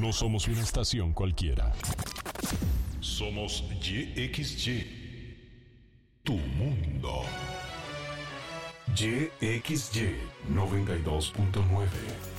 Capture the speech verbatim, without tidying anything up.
No somos una estación cualquiera. Somos Y X Y. Tu mundo. Y X Y noventa y dos punto nueve.